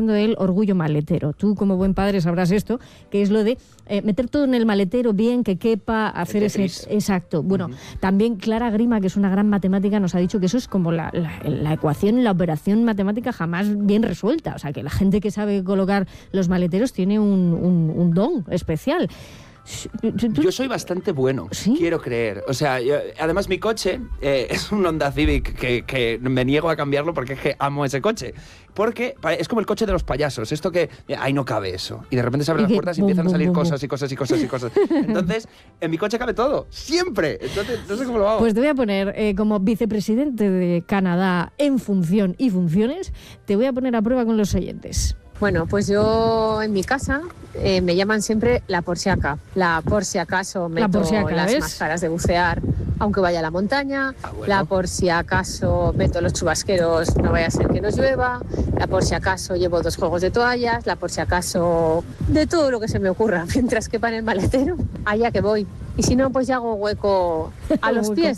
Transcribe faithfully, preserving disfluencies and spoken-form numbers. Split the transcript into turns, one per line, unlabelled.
hablando del orgullo maletero. Tú, como buen padre, sabrás esto, que es lo de eh, meter todo en el maletero bien, que quepa, hacer ese... Exacto. Bueno, uh-huh. También Clara Grima, que es una gran matemática, nos ha dicho que eso es como la, la, la ecuación, la operación matemática jamás bien resuelta. O sea, que la gente que sabe colocar los maleteros tiene un, un, un don especial.
Yo soy bastante bueno, ¿sí? Quiero creer. O sea, yo, además mi coche eh, es un Honda Civic que, que me niego a cambiarlo porque es que amo ese coche. Porque es como el coche de los payasos. Esto que, ahí no cabe eso. Y de repente se abren las puertas y empiezan a salir cosas y cosas y cosas y cosas. Entonces, en mi coche cabe todo. Siempre. Entonces, no sé cómo lo hago.
Pues te voy a poner eh, como vicepresidente de Canadá en función y funciones, te voy a poner a prueba con los oyentes.
Bueno, pues yo en mi casa eh, me llaman siempre la por si acaso. La por si acaso meto
si acá,
las
¿ves?
máscaras de bucear aunque vaya a la montaña.
Ah, bueno.
La por si acaso meto los chubasqueros, no vaya a ser que nos llueva. La por si acaso llevo dos juegos de toallas. La por si acaso de todo lo que se me ocurra mientras quepa en el maletero. Allá que voy. Y si no, pues ya hago hueco a los pies